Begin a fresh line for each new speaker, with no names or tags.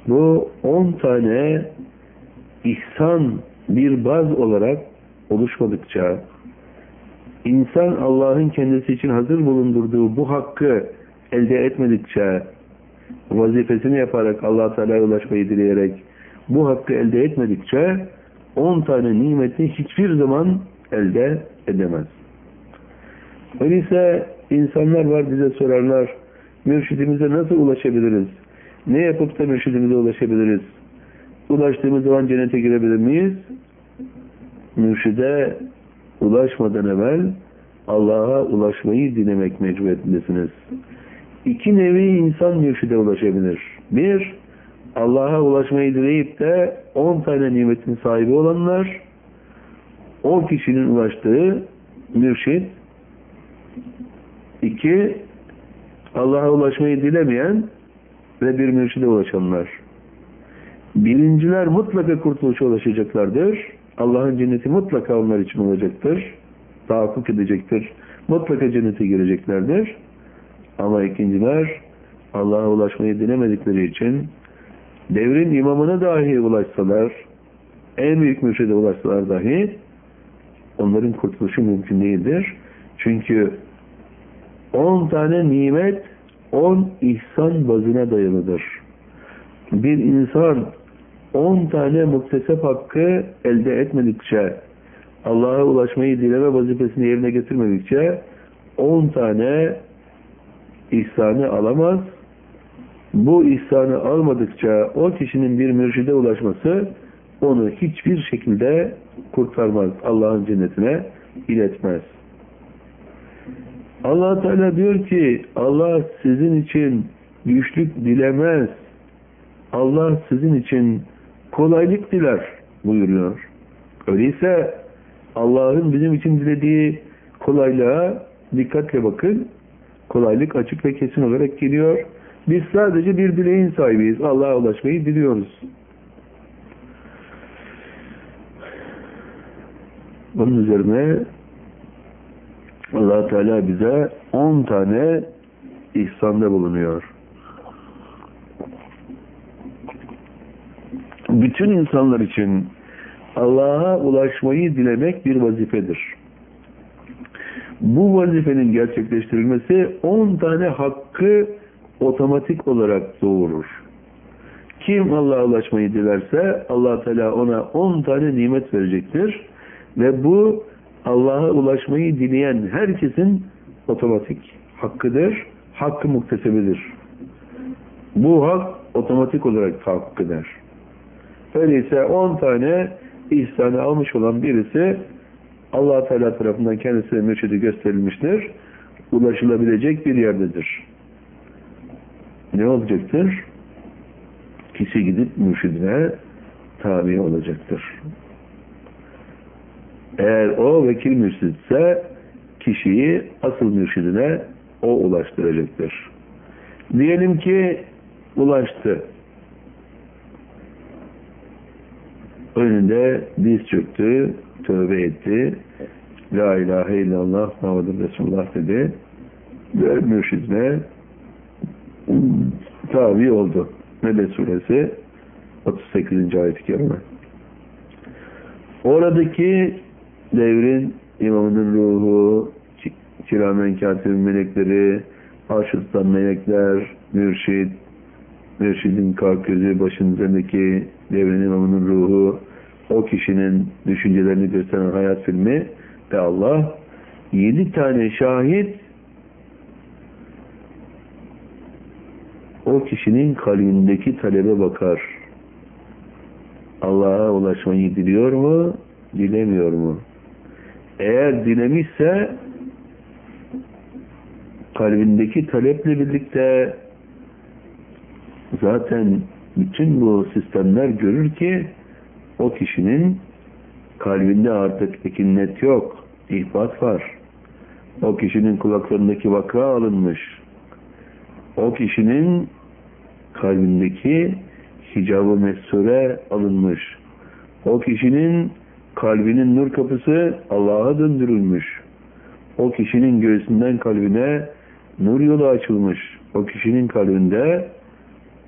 Bu 10 tane ihsan bir baz olarak oluşmadıkça, insan Allah'ın kendisi için hazır bulundurduğu bu hakkı elde etmedikçe, vazifesini yaparak Allah Teala'ya ulaşmayı dileyerek bu hakkı elde etmedikçe 10 tane nimeti hiçbir zaman elde edemez. Öyleyse insanlar var, bize sorarlar, mürşidimize nasıl ulaşabiliriz? Ne yapıp da mürşidimize ulaşabiliriz? Ulaştığımız zaman cennete girebilir miyiz? Mürşide ulaşmadan evvel Allah'a ulaşmayı dilemek mecburiyetindesiniz. İki nevi insan mürşide ulaşabilir. Bir, Allah'a ulaşmayı dileyip de 10 tane nimetin sahibi olanlar, o kişinin ulaştığı mürşid. İki, Allah'a ulaşmayı dilemeyen ve bir mürşide ulaşanlar. Birinciler mutlaka kurtuluşa ulaşacaklardır. Allah'ın cenneti mutlaka onlar için olacaktır. Tahakkuk edecektir. Mutlaka cennete gireceklerdir. Ama ikinciler Allah'a ulaşmayı dilemedikleri için devrin imamına dahi ulaşsalar, en büyük mürşide ulaşsalar dahi onların kurtuluşu mümkün değildir. Çünkü 10 tane nimet 10 ihsan bazına dayalıdır. Bir insan 10 tane muktesep hakkı elde etmedikçe, Allah'a ulaşmayı dileme vazifesini yerine getirmedikçe 10 tane ihsanı alamaz. Bu ihsanı almadıkça o kişinin bir mürşide ulaşması onu hiçbir şekilde kurtarmaz. Allah'ın cennetine iletmez. Allah Teala diyor ki Allah sizin için güçlük dilemez. Allah sizin için kolaylık diler buyuruyor. Öyleyse Allah'ın bizim için dilediği kolaylığa dikkatle bakın. Kolaylık açık ve kesin olarak geliyor. Biz sadece bir dileğin sahibiyiz. Allah'a ulaşmayı diliyoruz. Bunun üzerine Allah Teala bize 10 tane ihsanda bulunuyor. Bütün insanlar için Allah'a ulaşmayı dilemek bir vazifedir. Bu vazifenin gerçekleştirilmesi 10 tane hakkı otomatik olarak doğurur. Kim Allah'a ulaşmayı dilerse Allah Teala ona 10 tane nimet verecektir. Ve bu Allah'a ulaşmayı dileyen herkesin otomatik hakkıdır. Hakkı muktesebidir. Bu hak otomatik olarak tahakkuk eder. Öyleyse 10 tane ihsanı almış olan birisi Allah Teala tarafından kendisine mürşidi gösterilmiştir. Ulaşılabilecek bir yerdedir. Ne olacaktır? Kişi gidip mürşidine tabi olacaktır. Eğer o vekil mürşidse kişiyi asıl mürşidine o ulaştıracaktır. Diyelim ki ulaştı. Önünde diz çöktü, tövbe etti. La ilahe illallah Muhammed Resulullah dedi. Ve mürşidine tabi oldu. Nebe suresi 38. ayet-i kerime. Oradaki devrin imamının ruhu, kiramen katibin melekleri, arşıttan melekler, mürşidin kalp gözü, başının üzerindeki devrin imamının ruhu, o kişinin düşüncelerini gösteren hayat filmi ve Allah 7 tane şahit o kişinin kalbindeki talebe bakar. Allah'a ulaşmayı diliyor mu, dilemiyor mu? Eğer dilemişse kalbindeki taleple birlikte zaten bütün bu sistemler görür ki o kişinin kalbinde artık ekinnet yok, ihbat var. O kişinin kulaklarındaki vakra alınmış. O kişinin kalbindeki hicab-ı mesure alınmış. O kişinin kalbinin nur kapısı Allah'a döndürülmüş. O kişinin göğsünden kalbine nur yolu açılmış. O kişinin kalbinde